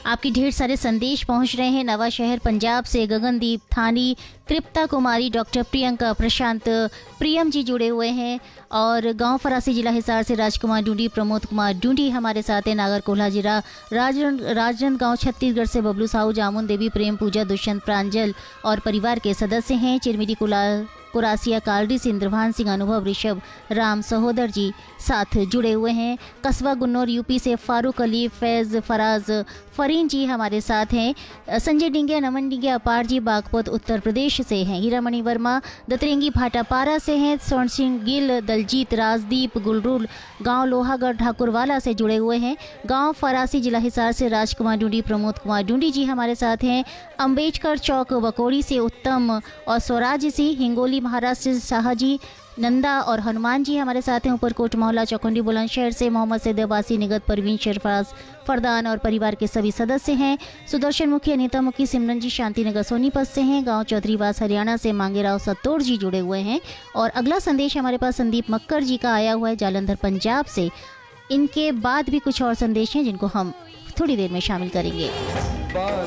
आपके ढेर सारे संदेश पहुंच रहे हैं। नवा शहर पंजाब से गगनदीप थानी, तृप्ता कुमारी, डॉक्टर प्रियंका, प्रशांत, प्रियम जी जुड़े हुए हैं। और गांव फरासी जिला हिसार से राजकुमार डूडी, प्रमोद कुमार डूडी हमारे साथ हैं। नागर कोल्हा जिला राजनांदगांव छत्तीसगढ़ से बबलू साहू, जामुन देवी, प्रेम पूजा, दुष्यंत प्रांजल और परिवार के सदस्य हैं। चिरमिरी कुरासिया कालडी से इंद्रभान सिंह, अनुभव, ऋषभ, राम सहोदर जी साथ जुड़े हुए हैं। कस्बा गुन्नौर यूपी से फारूक अली, फैज़, फराज, फरीन जी हमारे साथ हैं। संजय डिंगिया, नमन डिंगिया, अपार जी बागपत उत्तर प्रदेश से हैं। हीरामणि वर्मा दतरेंगी भाटापारा से हैं। स्वर्ण सिंह गिल, दलजीत, राजदीप, गुलरूल गांव लोहागढ़ ठाकुरवाला से जुड़े हुए हैं। गांव फरासी जिला हिसार से राजकुमार डूडी, प्रमोद कुमार डूडी जी हमारे साथ हैं। अम्बेडकर चौक बकोड़ी से उत्तम और स्वराज सिंह, हिंगोली महाराष्ट्र से शाहजी, नंदा और हनुमान जी हमारे साथ हैं। ऊपरकोट मोहल्ला चौकुंडी बुलंदशहर से मोहम्मद सैद अब्बासी, निगत, परवीन, शरफराज, फरदान और परिवार के सभी सदस्य हैं। सुदर्शन मुखी, अनीता मुखी, सिमरन जी शांतिनगर सोनीपत से हैं। गांव चौधरीवास हरियाणा से मांगेराव सत्तोर जी जुड़े हुए हैं। और अगला संदेश हमारे पास संदीप मक्कर जी का आया हुआ है जालंधर पंजाब से। इनके बाद भी कुछ और संदेश हैं जिनको हम थोड़ी देर में शामिल करेंगे।